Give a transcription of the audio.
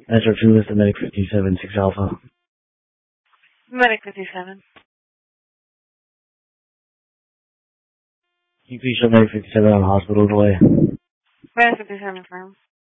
Metro 2 is the Medic 57, 6 Alpha. Medic 57. Can you please show Medic 57 on hospital way? Medic 57 firm.